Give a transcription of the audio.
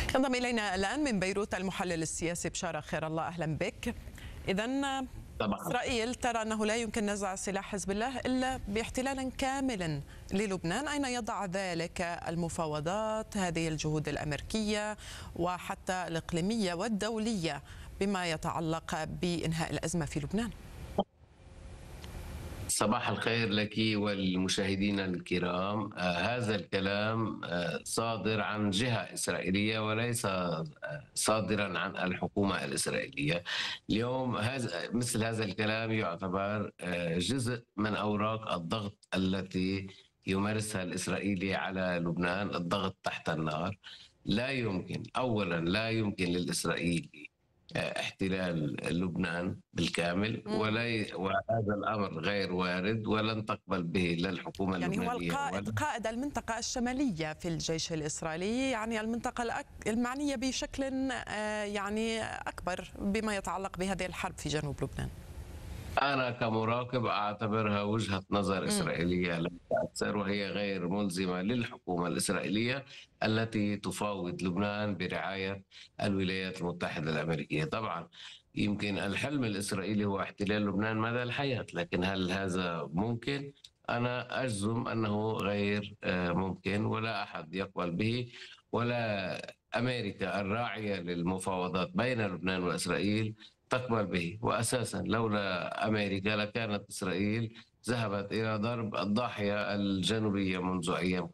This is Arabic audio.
ينضم إلينا الآن من بيروت المحلل السياسي بشارة خير الله، أهلا بك. إذن طبعا. إسرائيل ترى أنه لا يمكن نزع سلاح حزب الله إلا باحتلال كامل للبنان. أين يضع ذلك المفاوضات، هذه الجهود الأمريكية وحتى الإقليمية والدولية بما يتعلق بإنهاء الأزمة في لبنان؟ صباح الخير لك والمشاهدين الكرام. هذا الكلام صادر عن جهة إسرائيلية وليس صادرا عن الحكومة الإسرائيلية. اليوم مثل هذا الكلام يعتبر جزء من أوراق الضغط التي يمارسها الإسرائيلي على لبنان، الضغط تحت النار. أولا لا يمكن للإسرائيلي احتلال لبنان بالكامل، وهذا الأمر غير وارد ولن تقبل به لا الحكومة اللبنانية. هو قائد المنطقة الشمالية في الجيش الإسرائيلي، يعني المنطقة المعنية بشكل يعني أكبر بما يتعلق بهذه الحرب في جنوب لبنان. أنا كمراقب أعتبرها وجهة نظر إسرائيلية لا أكثر، وهي غير ملزمة للحكومة الإسرائيلية التي تفاوض لبنان برعاية الولايات المتحدة الأمريكية. طبعا يمكن الحلم الإسرائيلي هو احتلال لبنان مدى الحياة، لكن هل هذا ممكن؟ أنا أجزم أنه غير ممكن، ولا أحد يقبل به، ولا أمريكا الراعية للمفاوضات بين لبنان وإسرائيل تقبل به. وأساسا لولا أمريكا لكانت إسرائيل ذهبت إلى ضرب الضاحية الجنوبية منذ أيام